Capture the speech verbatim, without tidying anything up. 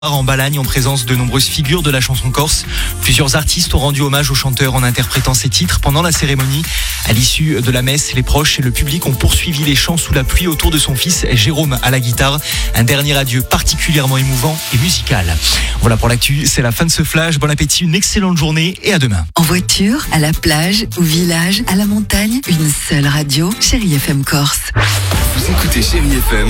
En Balagne, en présence de nombreuses figures de la chanson corse. Plusieurs artistes ont rendu hommage au chanteur en interprétant ses titres pendant la cérémonie. À l'issue de la messe, les proches et le public ont poursuivi les chants sous la pluie autour de son fils Jérôme à la guitare. Un dernier adieu particulièrement émouvant et musical. Voilà pour l'actu, c'est la fin de ce flash. Bon appétit, une excellente journée et à demain. En voiture, à la plage, au village, à la montagne, une seule radio, Chérie F M Corse. Vous écoutez Chérie F M